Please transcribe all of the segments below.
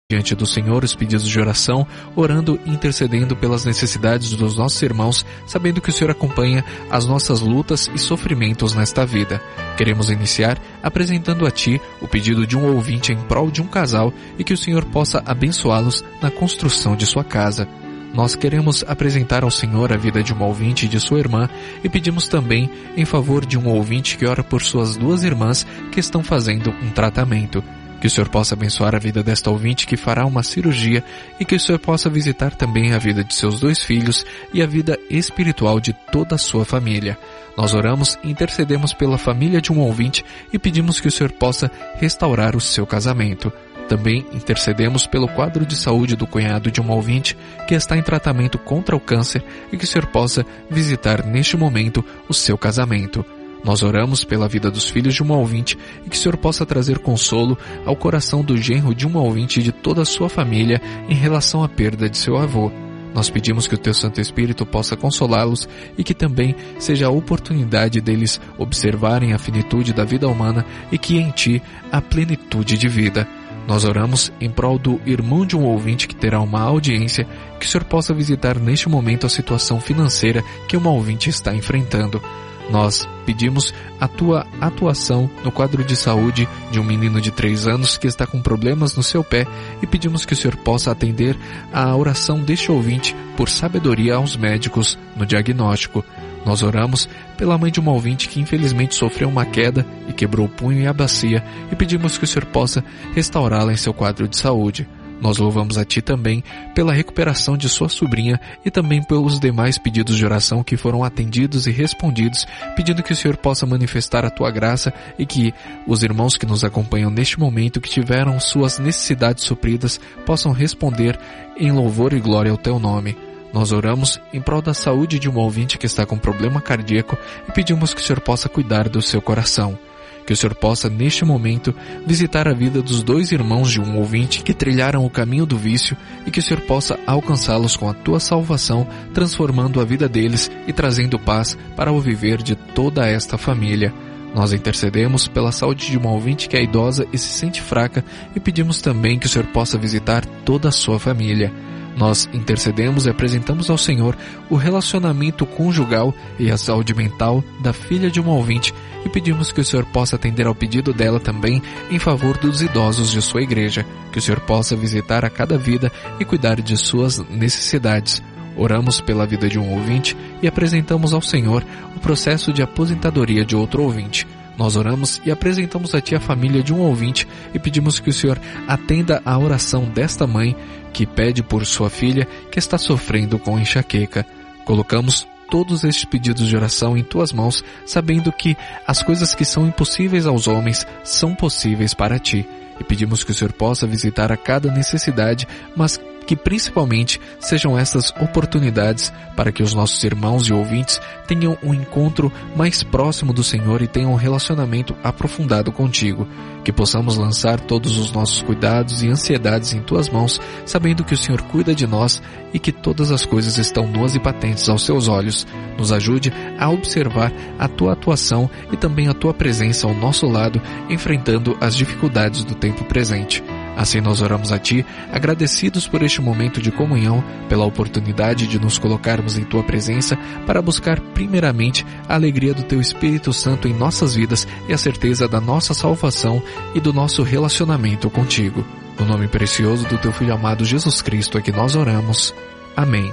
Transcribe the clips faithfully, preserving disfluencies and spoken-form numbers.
diante do Senhor os pedidos de oração, orando e intercedendo pelas necessidades dos nossos irmãos, sabendo que o Senhor acompanha as nossas lutas e sofrimentos nesta vida. Queremos iniciar apresentando a Ti o pedido de um ouvinte em prol de um casal e que o Senhor possa abençoá-los na construção de sua casa. Nós queremos apresentar ao Senhor a vida de uma ouvinte e de sua irmã e pedimos também em favor de um ouvinte que ora por suas duas irmãs que estão fazendo um tratamento. Que o Senhor possa abençoar a vida desta ouvinte que fará uma cirurgia e que o Senhor possa visitar também a vida de seus dois filhos e a vida espiritual de toda a sua família. Nós oramos e intercedemos pela família de um ouvinte e pedimos que o Senhor possa restaurar o seu casamento. Também intercedemos pelo quadro de saúde do cunhado de um ouvinte que está em tratamento contra o câncer e que o Senhor possa visitar neste momento o seu casamento. Nós oramos pela vida dos filhos de uma ouvinte e que o Senhor possa trazer consolo ao coração do genro de uma ouvinte e de toda a sua família em relação à perda de seu avô. Nós pedimos que o Teu Santo Espírito possa consolá-los e que também seja a oportunidade deles observarem a finitude da vida humana e que em Ti há plenitude de vida. Nós oramos em prol do irmão de um ouvinte que terá uma audiência, que o Senhor possa visitar neste momento a situação financeira que uma ouvinte está enfrentando. Nós pedimos a Tua atuação no quadro de saúde de um menino de três anos que está com problemas no seu pé e pedimos que o Senhor possa atender à oração deste ouvinte por sabedoria aos médicos no diagnóstico. Nós oramos pela mãe de uma ouvinte que infelizmente sofreu uma queda e quebrou o punho e a bacia e pedimos que o Senhor possa restaurá-la em seu quadro de saúde. Nós louvamos a Ti também pela recuperação de sua sobrinha e também pelos demais pedidos de oração que foram atendidos e respondidos, pedindo que o Senhor possa manifestar a Tua graça e que os irmãos que nos acompanham neste momento, que tiveram suas necessidades supridas, possam responder em louvor e glória ao Teu nome. Nós oramos em prol da saúde de um ouvinte que está com problema cardíaco e pedimos que o Senhor possa cuidar do seu coração. Que o Senhor possa, neste momento, visitar a vida dos dois irmãos de um ouvinte que trilharam o caminho do vício e que o Senhor possa alcançá-los com a Tua salvação, transformando a vida deles e trazendo paz para o viver de toda esta família. Nós intercedemos pela saúde de uma ouvinte que é idosa e se sente fraca e pedimos também que o Senhor possa visitar toda a sua família. Nós intercedemos e apresentamos ao Senhor o relacionamento conjugal e a saúde mental da filha de uma ouvinte e pedimos que o Senhor possa atender ao pedido dela também em favor dos idosos de sua igreja, que o Senhor possa visitar a cada vida e cuidar de suas necessidades. Oramos pela vida de um ouvinte e apresentamos ao Senhor o processo de aposentadoria de outro ouvinte. Nós oramos e apresentamos a Ti a família de um ouvinte e pedimos que o Senhor atenda à oração desta mãe que pede por sua filha que está sofrendo com enxaqueca. Colocamos todos estes pedidos de oração em Tuas mãos, sabendo que as coisas que são impossíveis aos homens são possíveis para Ti. E pedimos que o Senhor possa visitar a cada necessidade, mas que principalmente sejam essas oportunidades para que os nossos irmãos e ouvintes tenham um encontro mais próximo do Senhor e tenham um relacionamento aprofundado contigo. Que possamos lançar todos os nossos cuidados e ansiedades em Tuas mãos, sabendo que o Senhor cuida de nós e que todas as coisas estão nuas e patentes aos Seus olhos. Nos ajude a observar a Tua atuação e também a Tua presença ao nosso lado, enfrentando as dificuldades do tempo presente. Assim nós oramos a Ti, agradecidos por este momento de comunhão, pela oportunidade de nos colocarmos em Tua presença para buscar primeiramente a alegria do Teu Espírito Santo em nossas vidas e a certeza da nossa salvação e do nosso relacionamento contigo. No nome precioso do Teu Filho amado Jesus Cristo é que nós oramos. Amém.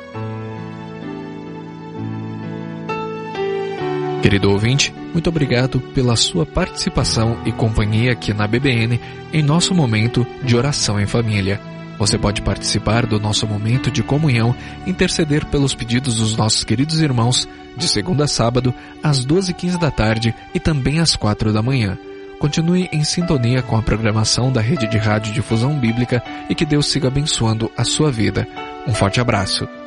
Querido ouvinte, muito obrigado pela sua participação e companhia aqui na B B N em nosso momento de oração em família. Você pode participar do nosso momento de comunhão, interceder pelos pedidos dos nossos queridos irmãos, de segunda a sábado, às duas e quinze da tarde e também às quatro da manhã. Continue em sintonia com a programação da Rede de Rádio Difusão Bíblica e que Deus siga abençoando a sua vida. Um forte abraço.